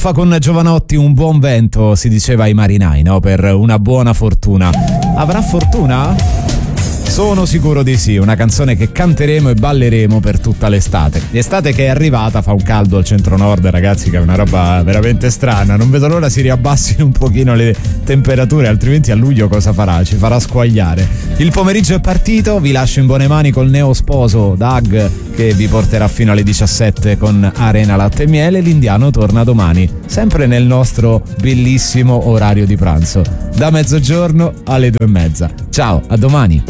Stoffa con Giovanotti, un buon vento, si diceva ai marinai, no? Per una buona fortuna. Avrà fortuna? Sono sicuro di sì, una canzone che canteremo e balleremo per tutta l'estate. L'estate che è arrivata fa un caldo al centro-nord, ragazzi, che è una roba veramente strana. Non vedo l'ora si riabbassino un pochino le temperature, altrimenti a luglio cosa farà? Ci farà squagliare. Il pomeriggio è partito, vi lascio in buone mani col neosposo Doug, che vi porterà fino alle 17 con Arena Latte e Miele. L'Indiano torna domani, sempre nel nostro bellissimo orario di pranzo, da mezzogiorno alle 2:30. Ciao, a domani.